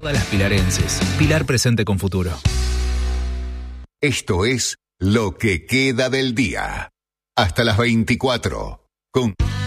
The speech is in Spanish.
Todas las pilarenses. Pilar presente con futuro. Esto es Lo que queda del día. Hasta las 24. Con